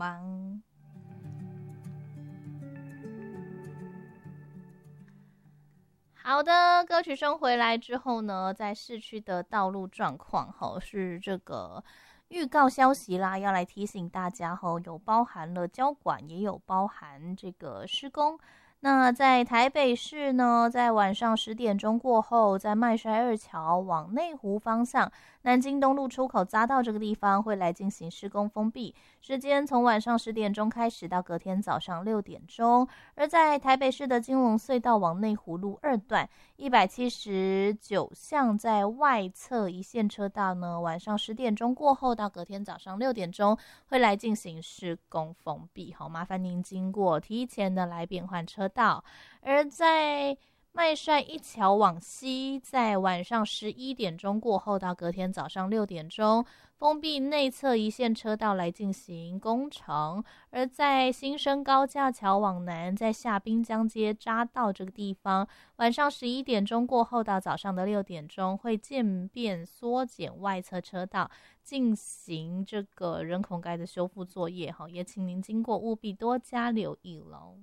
吗？好的，歌曲声回来之后呢，在市区的道路状况是这个预告消息啦，要来提醒大家有包含了交管，也有包含这个施工。那在台北市呢，在晚上10点钟过后，在麦帅二桥往内湖方向，南京东路出口匝道这个地方会来进行施工封闭，时间从晚上10点钟开始到隔天早上6点钟。而在台北市的金龙隧道往内湖路2段179巷在外侧一线车道呢，晚上10点钟过后到隔天早上6点钟会来进行施工封闭，麻烦您经过提前的来变换车道。而在麦帅一桥往西，在晚上11点钟过后到隔天早上6点钟封闭内侧一线车道来进行工程。而在新生高架桥往南，在下滨江街匝道这个地方，晚上11点钟过后到早上的6点钟会渐变缩减外侧车道，进行这个人孔盖的修复作业，也请您经过务必多加留意咯。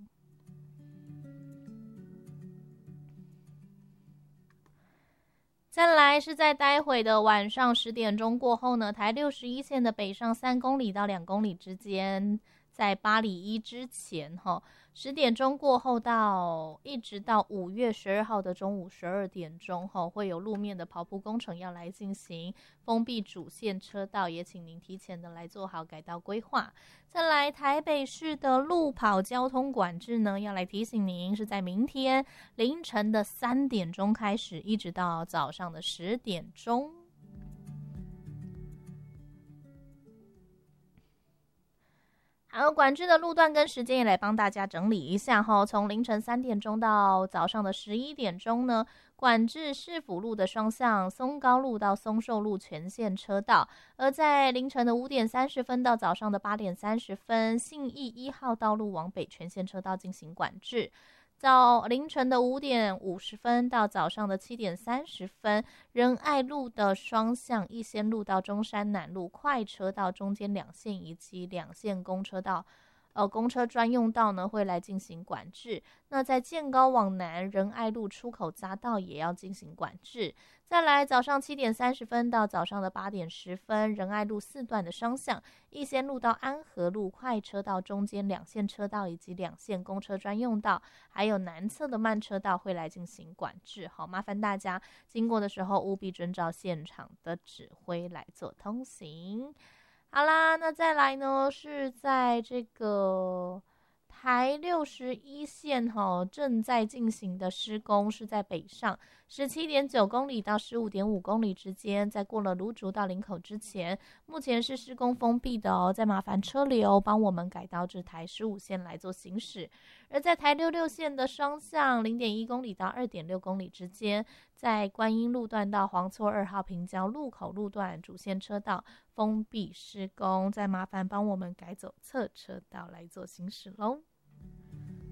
再来是在待会的晚上10点钟过后呢，台61线的北上3公里到2公里之间，在8里1之前10点钟过后到一直到5月12号的中午12点钟会有路面的刨铺工程要来进行封闭主线车道，也请您提前的来做好改道规划。再来台北市的路跑交通管制呢，要来提醒您是在明天凌晨的3点钟开始，一直到早上的10点钟。好，管制的路段跟时间也来帮大家整理一下从凌晨3点钟到早上的11点钟呢，管制市府路的双向松高路到松寿路全线车道，而在凌晨的5点30分到早上的8点30分，信义1号道路往北全线车道进行管制。凌晨的5点50分到早上的7点30分，仁爱路的双向一线路到中山南路快车道中间2线以及2线公车道公车专用道呢会来进行管制。那在建高往南仁爱路出口匝道也要进行管制。再来早上7点30分到早上的8点10分，仁爱路4段的双向一线路到安和路快车道中间2线车道以及2线公车专用道，还有南侧的慢车道会来进行管制。好，麻烦大家经过的时候务必遵照现场的指挥来做通行。好啦，那再来呢是在这个台61线正在进行的施工，是在北上17.9公里到15.5公里之间，在过了芦竹到林口之前，目前是施工封闭的再麻烦车流帮我们改道至台15线来做行驶。而在台66线的双向0.1公里到2.6公里之间，在观音路段到黄厝2号平交路口路段主线车道封闭施工，再麻烦帮我们改走侧车道来做行驶咯。